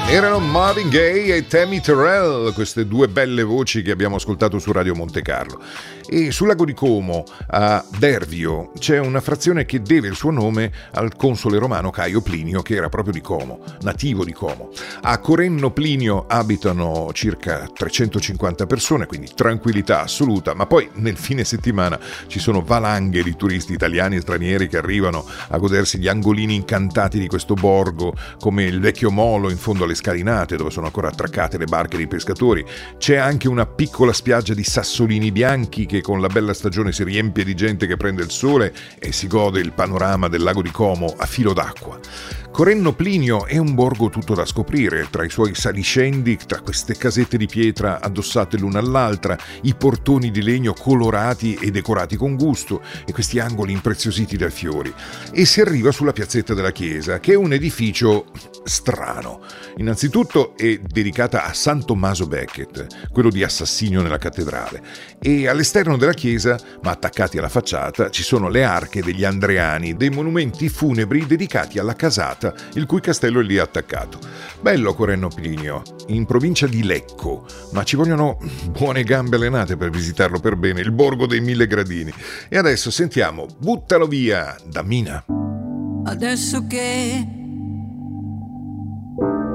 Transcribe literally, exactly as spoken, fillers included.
Erano Marvin Gaye e Tammy Terrell, queste due belle voci che abbiamo ascoltato su Radio Monte Carlo. E sul lago di Como, a Dervio, c'è una frazione che deve il suo nome al console romano Caio Plinio, che era proprio di Como, nativo di Como. A Corenno Plinio abitano circa trecentocinquanta persone, quindi tranquillità assoluta, ma poi nel fine settimana ci sono valanghe di turisti italiani e stranieri che arrivano a godersi gli angolini incantati di questo borgo, come il vecchio molo in fondo alle scalinate dove sono ancora attraccate le barche dei pescatori. C'è anche una piccola spiaggia di sassolini bianchi che con la bella stagione si riempie di gente che prende il sole e si gode il panorama del lago di Como a filo d'acqua. Corenno Plinio è un borgo tutto da scoprire, tra i suoi saliscendi, tra queste casette di pietra addossate l'una all'altra, i portoni di legno colorati e decorati con gusto e questi angoli impreziositi dai fiori. E si arriva sulla piazzetta della chiesa, che è un edificio strano. Innanzitutto è dedicata a San Tommaso Becket, quello di Assassinio nella cattedrale, e all'esterno della chiesa, ma attaccati alla facciata, ci sono le arche degli Andreani, dei monumenti funebri dedicati alla casata il cui castello è lì attaccato. Bello Corenno Plinio, in provincia di Lecco, ma ci vogliono buone gambe allenate per visitarlo per bene, il borgo dei mille gradini. E adesso sentiamo Buttalo via da Mina. Adesso che